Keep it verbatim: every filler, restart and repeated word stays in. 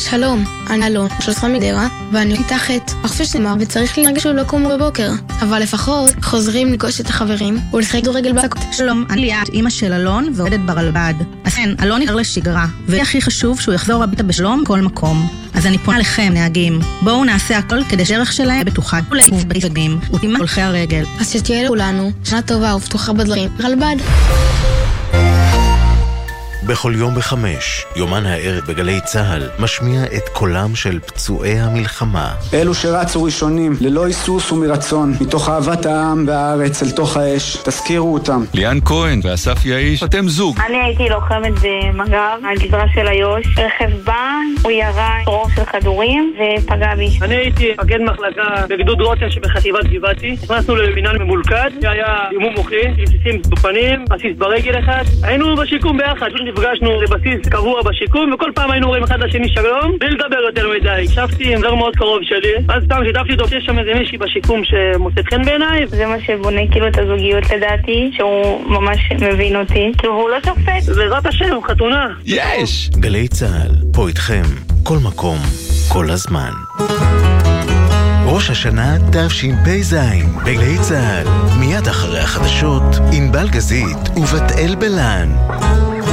שלום, אני אלון, שלוש עשרה מגדרה, ואני מתחת. החופש נגמר וצריך להרגיש שהוא לא קום בבוקר. אבל לפחות חוזרים לפגוש את החברים ולשחק כדורגל בהפסקות. שלום, אני ליאת, אמא של אלון ועובדת ברלב"ד. אז כן, אלון יחזור לשגרה, והכי חשוב שהוא יחזור הביתה בשלום כל מקום. אז אני פונה לכם, נהגים. בואו נעשה הכל כדי שהדרך שלהם בטוחה ולהתבגדים, ותימא הולכי הרגל. אז שתהיה לכולנו שנה טובה ובטוחה בדברים. רלב"ד. בכל יום בחמש, יומן הערב בגלי צהל, משמיע את קולם של פצועי המלחמה. אלו שרצו ראשונים, ללא היסוס ומרצון, מתוך אהבת העם והארץ אל תוך האש, תזכירו אותם. ליאן כהן ואסף יאיש, אתם זוג. אני הייתי לוחמת במג"ב, הגזרה של איו"ש. רכב בא, הוא ירה רוב של כדורים ופגע בי. אני הייתי מפקד מחלקה בגדוד רותם שבחטיבת גבעתי. נכנסנו לבניין ממולכד, שהיה אימון מוחי, רסיסים בפנים, רסיס ברגל אחד. היינו בשיקום ביחד. נפגשנו לבסיס קבוע בשיקום, וכל פעם היינו רואים אחד לשני שלום, בלי לדבר יותר מדי. הקשבתי עם זר מאוד קרוב שלי, אז סתם שיתפתי אותו, יש שם איזה מישהי בשיקום שמוצאת חן בעיניי. זה מה שבונה כאילו את הזוגיות לדעתי, שהוא ממש מבין אותי, כאילו הוא לא שופט. בעזרת השם, חתונה. יש! גלי צהל, פה איתכם, כל מקום, כל הזמן. ראש השנה תשפ"ז בגלי צהל, מיד אחרי החדשות, עם בלגזית ובת אל בלן.